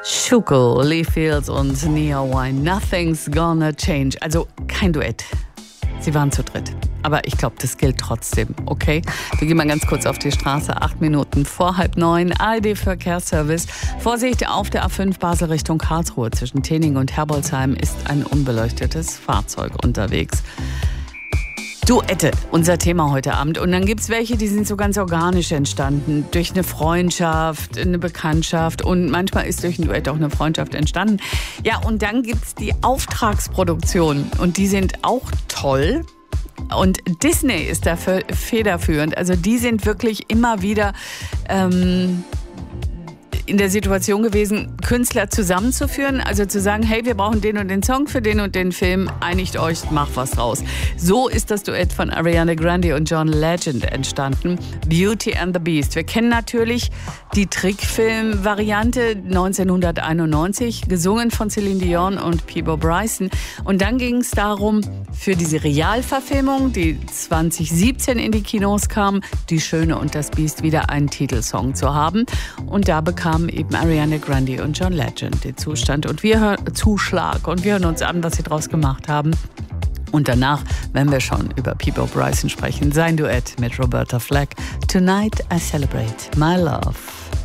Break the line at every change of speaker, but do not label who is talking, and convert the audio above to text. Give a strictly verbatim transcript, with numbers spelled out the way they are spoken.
Schuko, Lee Fields und Nia Wine. Nothing's gonna change. Also kein Duett. Sie waren zu dritt. Aber ich glaube, das gilt trotzdem, okay? Wir gehen mal ganz kurz auf die Straße. Acht Minuten vor halb neun. A R D-Verkehrsservice. Vorsicht, auf der A fünf Basel Richtung Karlsruhe. Zwischen Tening und Herbolzheim ist ein unbeleuchtetes Fahrzeug unterwegs. Duette, unser Thema heute Abend. Und dann gibt es welche, die sind so ganz organisch entstanden. Durch eine Freundschaft, eine Bekanntschaft. Und manchmal ist durch ein Duett auch eine Freundschaft entstanden. Ja, und dann gibt es die Auftragsproduktionen. Und die sind auch toll. Und Disney ist da federführend. Also die sind wirklich immer wieder ähm, in der Situation gewesen, Künstler zusammenzuführen. Also zu sagen, hey, wir brauchen den und den Song für den und den Film. Einigt euch, macht was draus. So ist das Duett von Ariana Grande und John Legend entstanden. Beauty and the Beast. Wir kennen natürlich die Trickfilm-Variante neunzehnhunderteinundneunzig, gesungen von Celine Dion und Peabo Bryson. Und dann ging es darum, für diese Realverfilmung, die zwanzig siebzehn in die Kinos kam, Die Schöne und das Biest, wieder einen Titelsong zu haben. Und da bekam eben Ariana Grande und John Legend den Zustand und wir hören Zuschlag und wir hören uns an, was sie draus gemacht haben. Und danach werden wir schon über Peabo Bryson sprechen, sein Duett mit Roberta Flack. Tonight I celebrate my love.